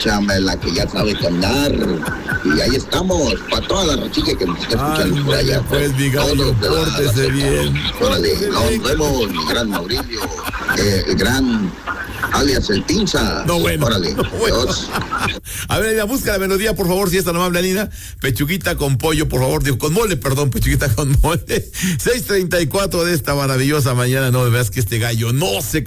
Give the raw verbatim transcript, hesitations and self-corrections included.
chama, la que ya sabe caminar. Y ahí estamos, para toda la rachilla que nos está escuchando. Ay, por allá. Pues, mi gallo, pórtese bien. Órale, nos vemos, mi gran Mauricio, eh, el gran alias el Pinza. No, bueno. Órale, no, bueno. Dios. A ver, ya busca la melodía, por favor, si es tan amable, Nina. Pechuguita con pollo, por favor, digo, con mole, perdón, pechuguita con mole. seis treinta y cuatro de esta maravillosa mañana, no veas que este gallo no se